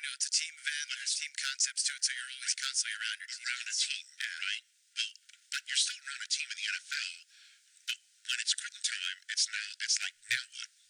it's a team event. There's team concepts to it, so you're always constantly around your team. Around a team, right? Well, but you're still around a team in the NFL. But when it's quitting time, it's like, now what?